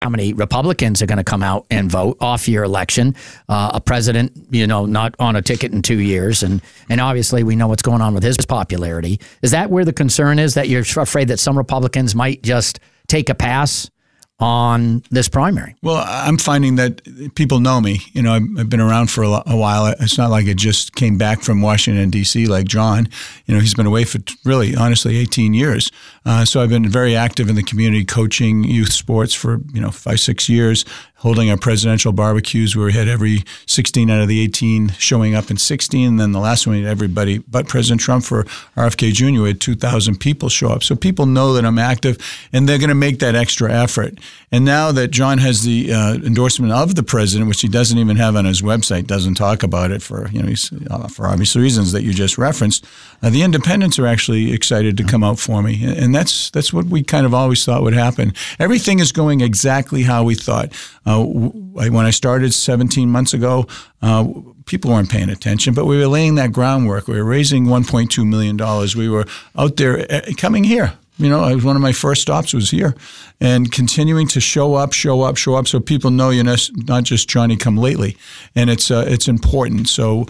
how many Republicans are going to come out and vote off your election. A president, not on a ticket in 2 years. And obviously we know what's going on with his popularity. Is that where the concern is, that you're afraid that some Republicans might just take a pass on this primary? Well, I'm finding that people know me. I've been around for a while. It's not like I just came back from Washington, D.C. like John. He's been away for really, honestly, 18 years. So I've been very active in the community, coaching youth sports for, 5-6 years, holding our presidential barbecues where we had every 16 out of the 18 showing up in 16. And then the last one, we had everybody but President Trump for RFK Jr. We had 2,000 people show up. So people know that I'm active, and they're going to make that extra effort. And now that John has the endorsement of the president, which he doesn't even have on his website, doesn't talk about it for for obvious reasons that you just referenced, the independents are actually excited to come out for me. And that's what we kind of always thought would happen. Everything is going exactly how we thought. When I started 17 months ago, people weren't paying attention, but we were laying that groundwork. We were raising $1.2 million. We were out there coming here. One of my first stops was here, and continuing to show up, so people know you're not just Johnny come lately, and it's important. So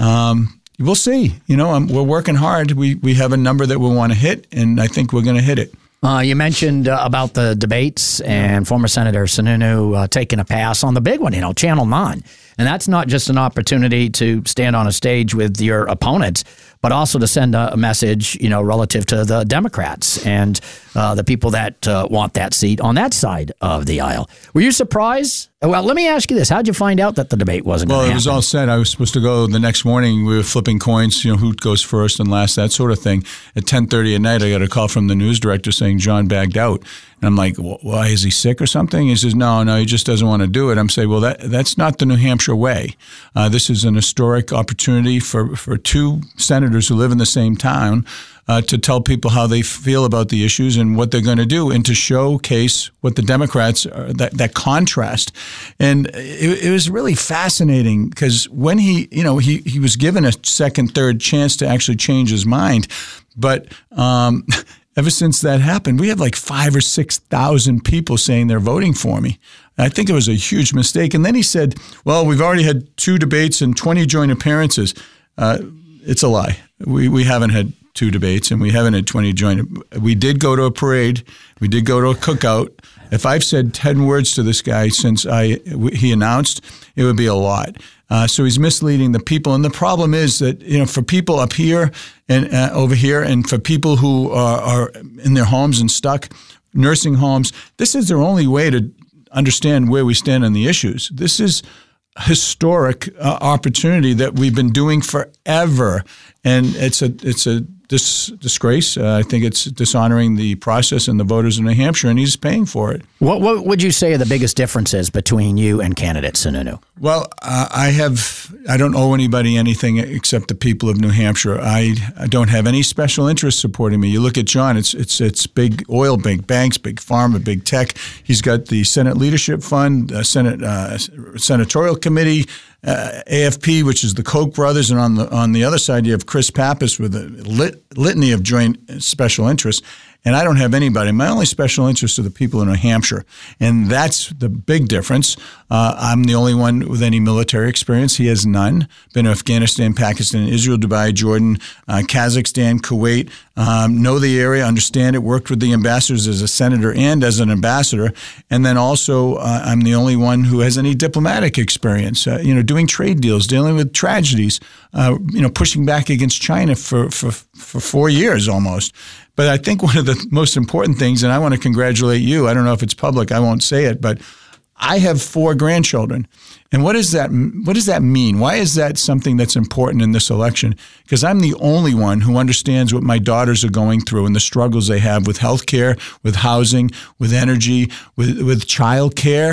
we'll see. We're working hard. We have a number that we want to hit, and I think we're going to hit it. You mentioned about the debates and former Senator Sununu taking a pass on the big one, Channel 9. And that's not just an opportunity to stand on a stage with your opponents, but also to send a message, relative to the Democrats and the people that want that seat on that side of the aisle. Were you surprised? Well, let me ask you this. How'd you find out that the debate wasn't going to happen? Well, it was all set. I was supposed to go the next morning. We were flipping coins, who goes first and last, that sort of thing. At 10:30 at night, I got a call from the news director saying John bagged out. And I'm like, why, is he sick or something? He says, no, he just doesn't want to do it. I'm saying, well, that's not the New Hampshire way. This is an historic opportunity for two senators who live in the same town to tell people how they feel about the issues and what they're going to do, and to showcase what the Democrats are, that contrast. And it was really fascinating because when he was given a second, third chance to actually change his mind, but ever since that happened, we have like 5,000 or 6,000 people saying they're voting for me. I think it was a huge mistake. And then he said, well, we've already had 2 debates and 20 joint appearances. It's a lie. We haven't had 2 debates and we haven't had 20 joint. We did go to a parade. We did go to a cookout. If I've said 10 words to this guy since he announced, it would be a lot. So he's misleading the people. And the problem is that, for people up here and over here, and for people who are in their homes and stuck, nursing homes, this is their only way to understand where we stand on the issues. This is historic opportunity that we've been doing forever. And it's a disgrace. I think it's dishonoring the process and the voters in New Hampshire, and he's paying for it. What would you say are the biggest differences between you and candidate Sununu? Well, I don't owe anybody anything except the people of New Hampshire. I don't have any special interests supporting me. You look at John, it's big oil, big banks, big pharma, big tech. He's got the Senate Leadership Fund, Senatorial Committee, AFP, which is the Koch brothers, and on the other side you have Chris Pappas with a litany of joint special interests. And I don't have anybody. My only special interest are the people in New Hampshire. And that's the big difference. I'm the only one with any military experience. He has none. Been to Afghanistan, Pakistan, Israel, Dubai, Jordan, Kazakhstan, Kuwait. Know the area, understand it, worked with the ambassadors as a senator and as an ambassador. And then also I'm the only one who has any diplomatic experience, doing trade deals, dealing with tragedies, pushing back against China for 4 years almost. But I think one of the most important things, and I want to congratulate you, I don't know if it's public, I won't say it, but I have 4 grandchildren. And what does that mean? Why is that something that's important in this election? Because I'm the only one who understands what my daughters are going through and the struggles they have with health care, with housing, with energy, with child care.